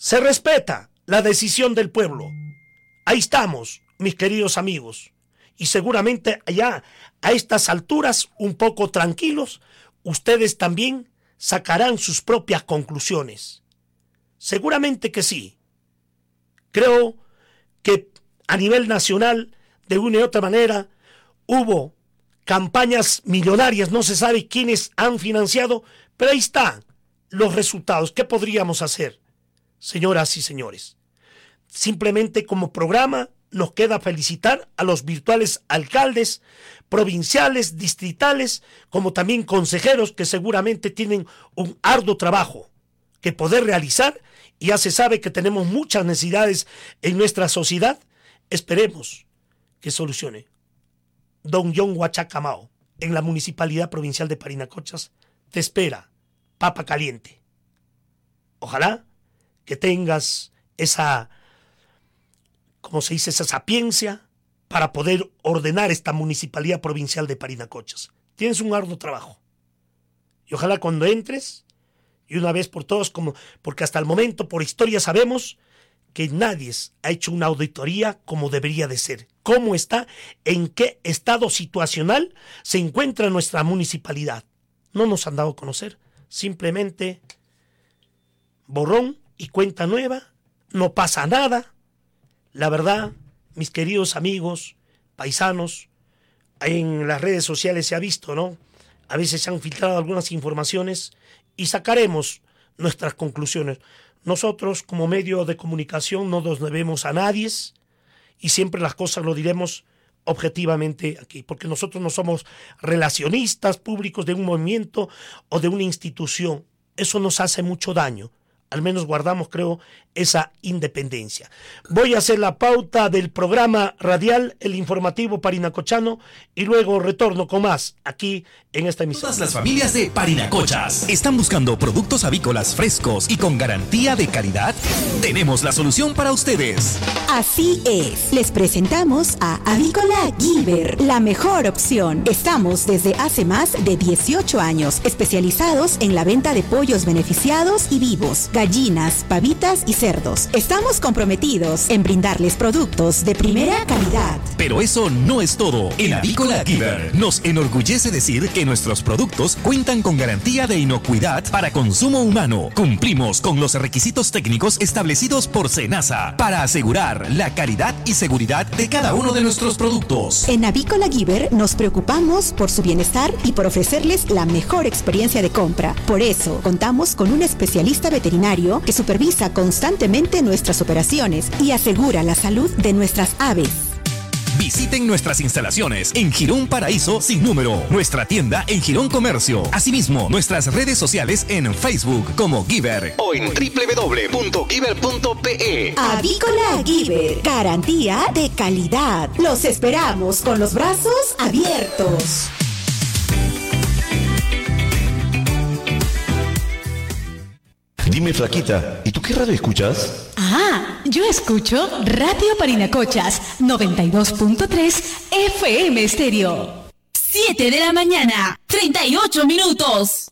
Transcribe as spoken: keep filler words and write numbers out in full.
Se respeta la decisión del pueblo. Ahí estamos, mis queridos amigos. Y seguramente allá, a estas alturas, un poco tranquilos, ustedes también sacarán sus propias conclusiones. Seguramente que sí. Creo que a nivel nacional, de una y otra manera, hubo campañas millonarias, no se sabe quiénes han financiado, pero ahí están los resultados. ¿Qué podríamos hacer, señoras y señores? Simplemente como programa nos queda felicitar a los virtuales alcaldes provinciales, distritales, como también consejeros que seguramente tienen un arduo trabajo que poder realizar, y ya se sabe que tenemos muchas necesidades en nuestra sociedad. Esperemos que solucione. Don John Huachacamao, en la Municipalidad Provincial de Parinacochas, te espera, papa caliente. Ojalá que tengas esa, ¿cómo se dice?, esa sapiencia para poder ordenar esta Municipalidad Provincial de Parinacochas. Tienes un arduo trabajo. Y ojalá cuando entres, y una vez por todos, como, porque hasta el momento, por historia, sabemos que nadie ha hecho una auditoría como debería de ser. ¿Cómo está? ¿En qué estado situacional se encuentra nuestra municipalidad? No nos han dado a conocer. Simplemente borrón y cuenta nueva. No pasa nada. La verdad, mis queridos amigos, paisanos, en las redes sociales se ha visto, ¿no? A veces se han filtrado algunas informaciones y sacaremos nuestras conclusiones. Nosotros, como medio de comunicación, no nos debemos a nadie y siempre las cosas lo diremos objetivamente aquí, porque nosotros no somos relacionistas públicos de un movimiento o de una institución. Eso nos hace mucho daño. Al menos guardamos, creo, esa independencia. Voy a hacer la pauta del programa radial, el informativo parinacochano, y luego retorno con más aquí en esta emisión. Todas las familias de Parinacochas están buscando productos avícolas frescos y con garantía de calidad. Tenemos la solución para ustedes. Así es, les presentamos a Avícola Gilbert, la mejor opción. Estamos desde hace más de dieciocho años, especializados en la venta de pollos beneficiados y vivos, gallinas, pavitas y cerdos. Estamos comprometidos en brindarles productos de primera calidad. Pero eso no es todo. En Avícola Gilbert nos enorgullece decir que nuestros productos cuentan con garantía de inocuidad para consumo humano. Cumplimos con los requisitos técnicos establecidos por SENASA para asegurar la calidad y seguridad de cada uno de nuestros productos. En Avícola Gilbert nos preocupamos por su bienestar y por ofrecerles la mejor experiencia de compra. Por eso contamos con un especialista veterinario que supervisa constantemente nuestras operaciones y asegura la salud de nuestras aves. Visiten nuestras instalaciones en Girón Paraíso sin número, nuestra tienda en Girón Comercio. Asimismo, nuestras redes sociales en Facebook como Gilbert o en doble u doble u doble u punto gilbert punto p e. Avícola Gilbert, garantía de calidad. Los esperamos con los brazos abiertos. Dime, flaquita, ¿y tú qué radio escuchas? Ah, yo escucho Radio Parinacochas noventa y dos punto tres F M Estéreo. siete de la mañana, treinta y ocho minutos.